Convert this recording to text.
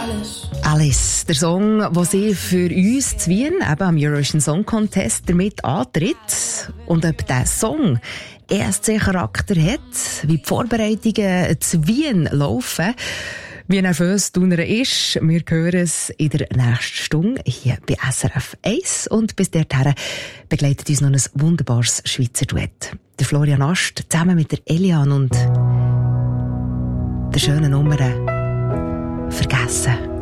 Alice, der Song, den sie für uns zu Wien, eben am Eurovision Song Contest, damit antritt. Und ob dieser Song ESC-Charakter hat, wie die Vorbereitungen zu Wien laufen, wie nervös Thuner ist, wir hören es in der nächsten Stunde hier bei SRF 1. Und bis dahin begleitet uns noch ein wunderbares Schweizer Duett. Der Florian Ast zusammen mit der Eliane und der schönen Nummer «Vergessen».